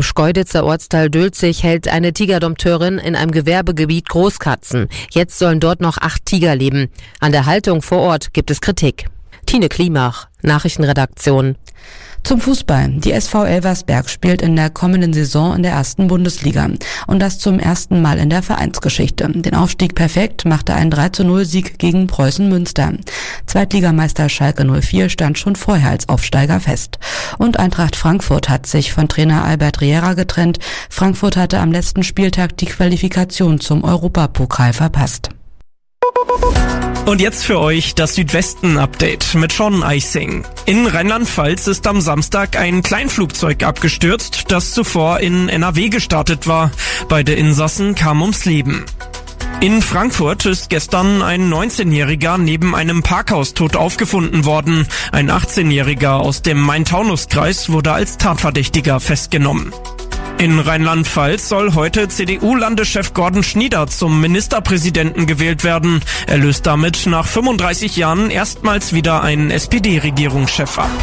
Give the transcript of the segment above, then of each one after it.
Im Schkeuditzer Ortsteil Dülzig hält eine Tigerdompteurin in einem Gewerbegebiet Großkatzen. Jetzt sollen dort noch 8 Tiger leben. An der Haltung vor Ort gibt es Kritik. Tine Klimach, Nachrichtenredaktion. Zum Fußball. Die SV Elversberg spielt in der kommenden Saison in der 1. Bundesliga. Und das zum ersten Mal in der Vereinsgeschichte. Den Aufstieg perfekt machte ein 3:0-Sieg gegen Preußen Münster. Zweitligameister Schalke 04 stand schon vorher als Aufsteiger fest. Und Eintracht Frankfurt hat sich von Trainer Albert Riera getrennt. Frankfurt hatte am letzten Spieltag die Qualifikation zum Europapokal verpasst. Und jetzt für euch das Südwesten-Update mit Sean Eising. In Rheinland-Pfalz ist am Samstag ein Kleinflugzeug abgestürzt, das zuvor in NRW gestartet war. Beide Insassen kamen ums Leben. In Frankfurt ist gestern ein 19-Jähriger neben einem Parkhaus tot aufgefunden worden. Ein 18-Jähriger aus dem Main-Taunus-Kreis wurde als Tatverdächtiger festgenommen. In Rheinland-Pfalz soll heute CDU-Landeschef Gordon Schnieder zum Ministerpräsidenten gewählt werden. Er löst damit nach 35 Jahren erstmals wieder einen SPD-Regierungschef ab.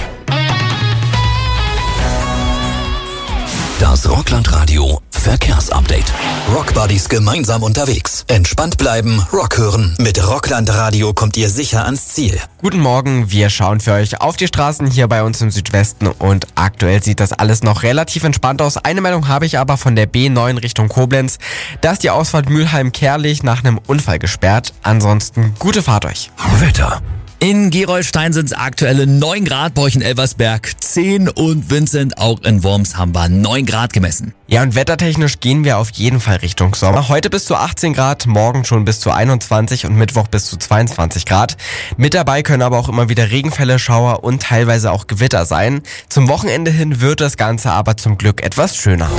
Das Rockland-Radio Verkehrsupdate. Rockbuddies gemeinsam unterwegs. Entspannt bleiben, Rock hören. Mit Rockland Radio kommt ihr sicher ans Ziel. Guten Morgen, wir schauen für euch auf die Straßen hier bei uns im Südwesten und aktuell sieht das alles noch relativ entspannt aus. Eine Meldung habe ich aber von der B9 Richtung Koblenz. Da ist die Ausfahrt Mülheim-Kerlich nach einem Unfall gesperrt. Ansonsten gute Fahrt euch. Wetter. In Gerolstein sind es aktuelle 9 Grad, bei euch in Elversberg 10 und Vincent, auch in Worms haben wir 9 Grad gemessen. Ja, und wettertechnisch gehen wir auf jeden Fall Richtung Sommer. Heute bis zu 18 Grad, morgen schon bis zu 21 und Mittwoch bis zu 22 Grad. Mit dabei können aber auch immer wieder Regenfälle, Schauer und teilweise auch Gewitter sein. Zum Wochenende hin wird das Ganze aber zum Glück etwas schöner.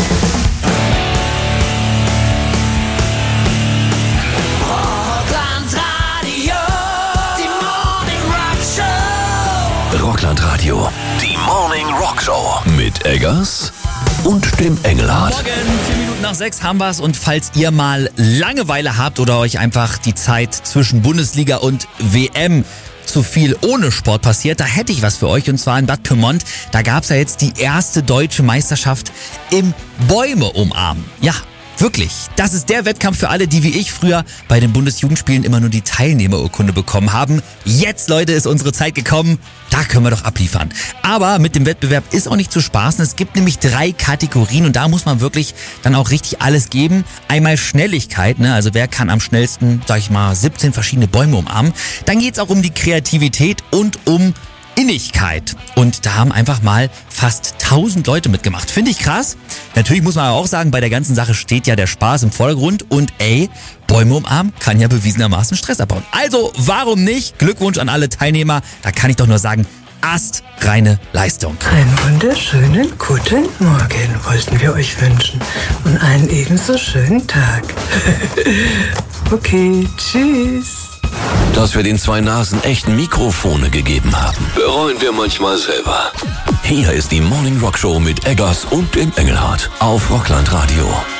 Rockland Radio, die Morning Rock Show mit Eggers und dem Engelhardt. Morgen, 4 Minuten nach 6 haben wir's und falls ihr mal Langeweile habt oder euch einfach die Zeit zwischen Bundesliga und WM zu viel ohne Sport passiert, da hätte ich was für euch und zwar in Bad Pyrmont. Da gab's ja jetzt die erste deutsche Meisterschaft im Bäume umarmen. Ja, wirklich. Das ist der Wettkampf für alle, die wie ich früher bei den Bundesjugendspielen immer nur die Teilnehmerurkunde bekommen haben. Jetzt, Leute, ist unsere Zeit gekommen. Da können wir doch abliefern. Aber mit dem Wettbewerb ist auch nicht zu spaßen. Es gibt nämlich 3 Kategorien und da muss man wirklich dann auch richtig alles geben. Einmal Schnelligkeit, also wer kann am schnellsten, 17 verschiedene Bäume umarmen. Dann geht's auch um die Kreativität und um Innigkeit. Und da haben einfach mal fast 1000 Leute mitgemacht. Finde ich krass. Natürlich muss man aber auch sagen, bei der ganzen Sache steht ja der Spaß im Vordergrund. Und Bäume umarmen kann ja bewiesenermaßen Stress abbauen. Also warum nicht? Glückwunsch an alle Teilnehmer. Da kann ich doch nur sagen, astreine Leistung. Einen wunderschönen guten Morgen wollten wir euch wünschen. Und einen ebenso schönen Tag. Okay, tschüss. Dass wir den 2 Nasen echten Mikrofone gegeben haben, bereuen wir manchmal selber. Hier ist die Morning Rock Show mit Eggers und dem Engelhardt auf Rockland Radio.